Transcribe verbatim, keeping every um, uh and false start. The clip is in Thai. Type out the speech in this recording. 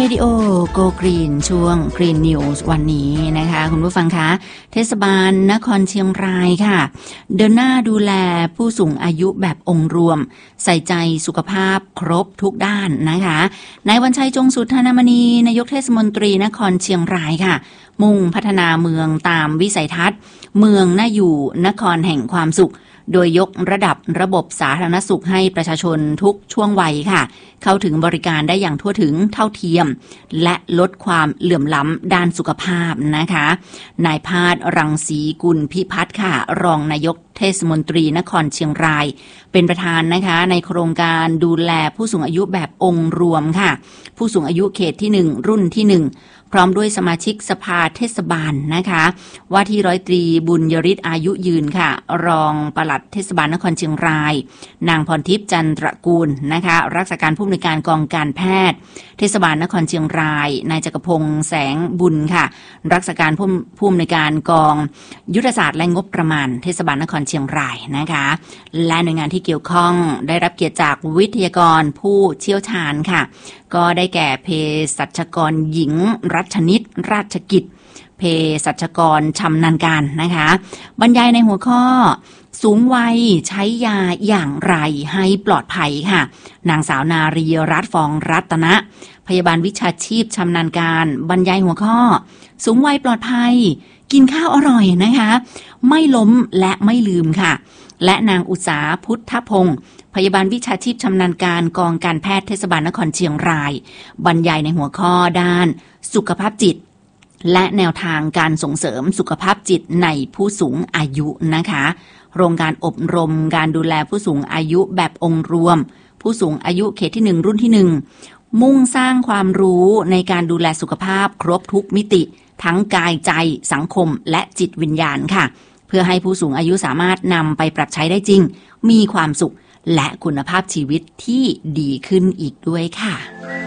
Radio Go Green ช่วง Green News วันนี้นะคะคุณผู้ฟังคะเทศบาลนครเชียงรายค่ะเดินหน้าดูแลผู้สูงอายุแบบองค์รวมใส่ใจสุขภาพครบทุกด้านนะคะนายวันชัยจงสุทธนมณีนายกเทศมนตรีนครเชียงรายค่ะมุ่งพัฒนาเมืองตามวิสัยทัศน์เมืองน่าอยู่นครแห่งความสุขโดยยกระดับระบบสาธารณสุขให้ประชาชนทุกช่วงวัยค่ะเข้าถึงบริการได้อย่างทั่วถึงเท่าเทียมและลดความเหลื่อมล้ำด้านสุขภาพนะคะนายพาดรังสีกุลพิพัฒน์ค่ะรองนายกเทศมนตรีนครเชียงรายเป็นประธานนะคะในโครงการดูแลผู้สูงอายุแบบองค์รวมค่ะผู้สูงอายุเขตที่หนึ่งรุ่นที่หนึ่งพร้อมด้วยสมาชิกสภาเทศบาลนะคะว่าที่ร้อยตรีบุญยริศอายุยืนค่ะรองปลัดเทศบาลนครเชียงรายนางพรทิพย์จันทรกูลนะคะรักษาการผู้อำนวยการกองการแพทย์เทศบาลนครเชียงรายนายจักรพงษ์แสงบุญค่ะรักษาการผู้ผู้อำนวยการกองยุทธศาสตร์และงบประมาณเทศบาลนครเชียงรายนะคะและหน่วยงานที่เกี่ยวข้องได้รับเกียรติจากวิทยากรผู้เชี่ยวชาญค่ะก็ได้แก่เภสัชกรหญิงรัชนิตราชกิจเภสัชกรชำนาญการนะคะบรรยายในหัวข้อสูงวัยใช้ยาอย่างไรให้ปลอดภัยค่ะนางสาวนารีรัตน์ฟองรัตนะพยาบาลวิชาชีพชำนาญการบรรยายหัวข้อสูงวัยปลอดภัยกินข้าวอร่อยนะคะไม่ล้มและไม่ลืมค่ะและนางอุษาพุทธพงศ์พยาบาลวิชาชีพชำนาญการกองการแพทย์เทศบาลนครเชียงรายบรรยายในหัวข้อด้านสุขภาพจิตและแนวทางการส่งเสริมสุขภาพจิตในผู้สูงอายุนะคะโครงการอบรมการดูแลผู้สูงอายุแบบองค์รวมผู้สูงอายุเขตที่หนึ่งรุ่นที่หนึ่งมุ่งสร้างความรู้ในการดูแลสุขภาพครบทุกมิติทั้งกายใจสังคมและจิตวิญญาณค่ะเพื่อให้ผู้สูงอายุสามารถนำไปปรับใช้ได้จริงมีความสุขและคุณภาพชีวิตที่ดีขึ้นอีกด้วยค่ะ